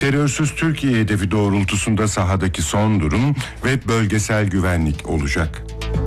Terörsüz Türkiye hedefi doğrultusunda sahadaki son durum ve bölgesel güvenlik olacak.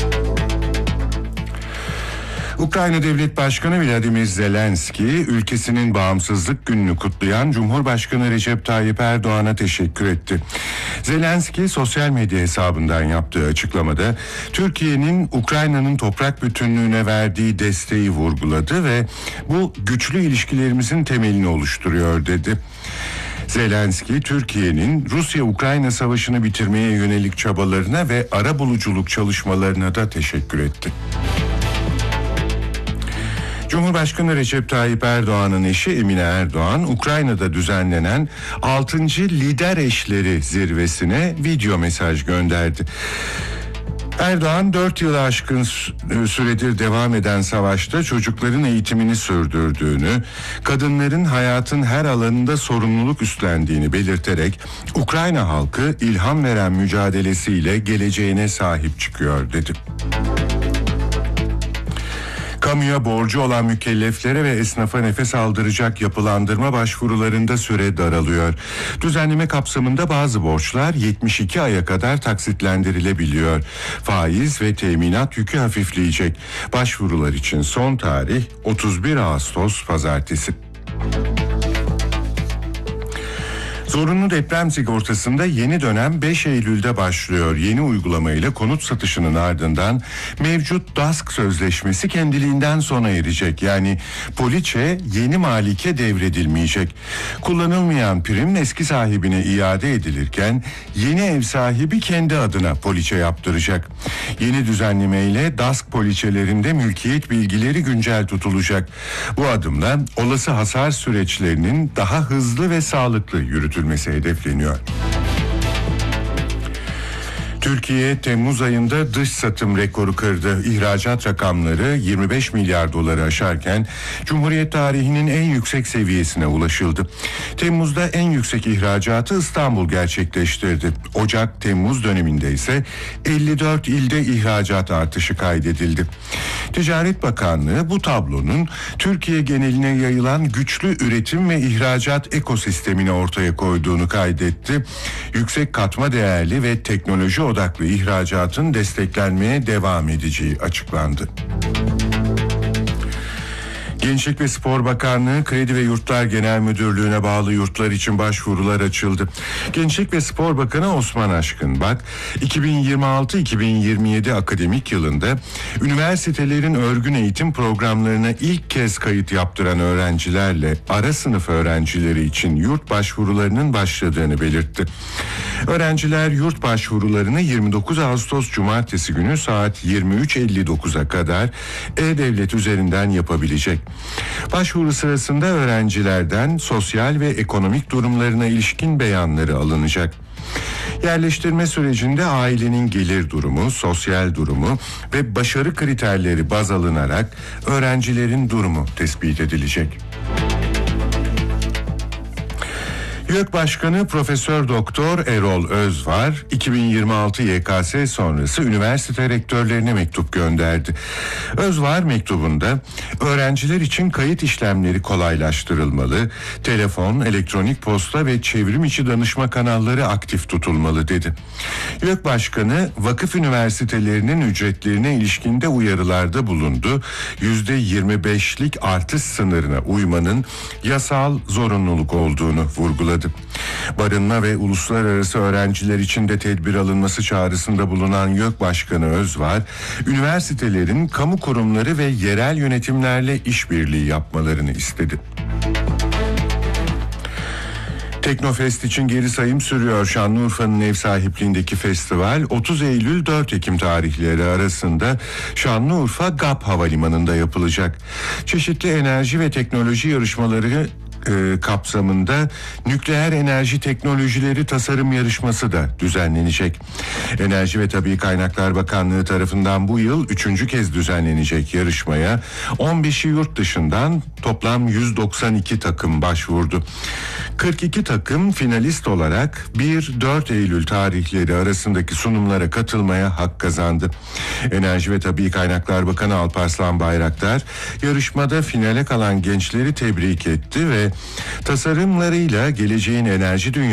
Ukrayna Devlet Başkanı Vladimir Zelenski, ülkesinin bağımsızlık gününü kutlayan Cumhurbaşkanı Recep Tayyip Erdoğan'a teşekkür etti. Zelenski, sosyal medya hesabından yaptığı açıklamada, Türkiye'nin Ukrayna'nın toprak bütünlüğüne verdiği desteği vurguladı ve bu güçlü ilişkilerimizin temelini oluşturuyor dedi. Zelenski, Türkiye'nin Rusya-Ukrayna savaşını bitirmeye yönelik çabalarına ve arabuluculuk çalışmalarına da teşekkür etti. Cumhurbaşkanı Recep Tayyip Erdoğan'ın eşi Emine Erdoğan, Ukrayna'da düzenlenen 6. Lider Eşleri Zirvesi'ne video mesaj gönderdi. Erdoğan, 4 yılı aşkın süredir devam eden savaşta çocukların eğitimini sürdürdüğünü, kadınların hayatın her alanında sorumluluk üstlendiğini belirterek, Ukrayna halkı ilham veren mücadelesiyle geleceğine sahip çıkıyor dedi. Kamuya borcu olan mükelleflere ve esnafa nefes aldıracak yapılandırma başvurularında süre daralıyor. Düzenleme kapsamında bazı borçlar 72 aya kadar taksitlendirilebiliyor. Faiz ve teminat yükü hafifleyecek. Başvurular için son tarih 31 Ağustos Pazartesi. Zorunlu deprem sigortasında yeni dönem 5 Eylül'de başlıyor. Yeni uygulamayla konut satışının ardından mevcut DASK sözleşmesi kendiliğinden sona erecek. Yani poliçe yeni malike devredilmeyecek. Kullanılmayan prim eski sahibine iade edilirken yeni ev sahibi kendi adına poliçe yaptıracak. Yeni düzenlemeyle DASK poliçelerinde mülkiyet bilgileri güncel tutulacak. Bu adımla olası hasar süreçlerinin daha hızlı ve sağlıklı yürütülmesi hedefleniyor. Türkiye Temmuz ayında dış satım rekoru kırdı. İhracat rakamları 25 milyar doları aşarken Cumhuriyet tarihinin en yüksek seviyesine ulaşıldı. Temmuz'da en yüksek ihracatı İstanbul gerçekleştirdi. Ocak-Temmuz döneminde ise 54 ilde ihracat artışı kaydedildi. Ticaret Bakanlığı bu tablonun Türkiye geneline yayılan güçlü üretim ve ihracat ekosistemini ortaya koyduğunu kaydetti. Yüksek katma değerli ve teknoloji odaklı ihracatın desteklenmeye devam edeceği açıklandı. Gençlik ve Spor Bakanlığı Kredi ve Yurtlar Genel Müdürlüğü'ne bağlı yurtlar için başvurular açıldı. Gençlik ve Spor Bakanı Osman Aşkınbak, 2026-2027 akademik yılında üniversitelerin örgün eğitim programlarına ilk kez kayıt yaptıran öğrencilerle ara sınıf öğrencileri için yurt başvurularının başladığını belirtti. Öğrenciler yurt başvurularını 29 Ağustos Cumartesi günü saat 23.59'a kadar E-Devlet üzerinden yapabilecek. Başvuru sırasında öğrencilerden sosyal ve ekonomik durumlarına ilişkin beyanları alınacak. Yerleştirme sürecinde ailenin gelir durumu, sosyal durumu ve başarı kriterleri baz alınarak öğrencilerin durumu tespit edilecek. YÖK Başkanı Profesör Doktor Erol Özvar, 2026 YKS sonrası üniversite rektörlerine mektup gönderdi. Özvar mektubunda öğrenciler için kayıt işlemleri kolaylaştırılmalı, telefon, elektronik posta ve çevrim içi danışma kanalları aktif tutulmalı dedi. YÖK Başkanı vakıf üniversitelerinin ücretlerine ilişkinde uyarılarda bulundu. %25'lik artış sınırına uymanın yasal zorunluluk olduğunu vurguladı. Barınma ve uluslararası öğrenciler için de tedbir alınması çağrısında bulunan YÖK Başkanı Özvar, üniversitelerin kamu kurumları ve yerel yönetimlerle işbirliği yapmalarını istedi. Teknofest için geri sayım sürüyor. Şanlıurfa'nın ev sahipliğindeki festival 30 Eylül 4 Ekim tarihleri arasında Şanlıurfa GAP Havalimanı'nda yapılacak. Çeşitli enerji ve teknoloji yarışmaları kapsamında nükleer enerji teknolojileri tasarım yarışması da düzenlenecek. Enerji ve Tabii Kaynaklar Bakanlığı tarafından bu yıl 3. kez düzenlenecek yarışmaya 15'i yurt dışından toplam 192 takım başvurdu. 42 takım finalist olarak 1-4 Eylül tarihleri arasındaki sunumlara katılmaya hak kazandı. Enerji ve Tabii Kaynaklar Bakanı Alparslan Bayraktar yarışmada finale kalan gençleri tebrik etti ve Tasarımlarıyla geleceğin enerji dünyası